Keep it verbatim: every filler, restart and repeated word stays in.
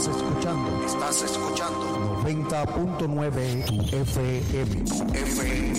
Estás escuchando. Estás escuchando. noventa punto nueve tu F M. Tu F M.